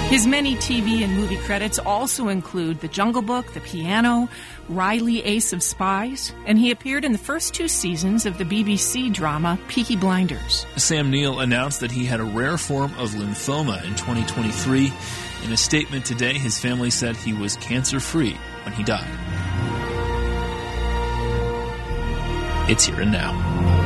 His many TV and movie credits also include The Jungle Book, The Piano, Riley, Ace of Spies, and he appeared in the first 2 seasons of the BBC drama Peaky Blinders. Sam Neill announced that he had a rare form of lymphoma in 2023. In a statement today, his family said he was cancer-free when he died. It's Here and Now.